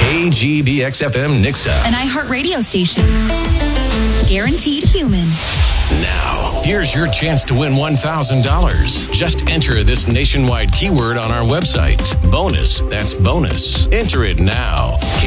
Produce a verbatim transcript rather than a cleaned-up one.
K G B X F M Nixa. An iHeart radio station. Guaranteed human. Now, here's your chance to win one thousand dollars. Just enter this nationwide keyword on our website. Bonus, that's bonus. Enter it now.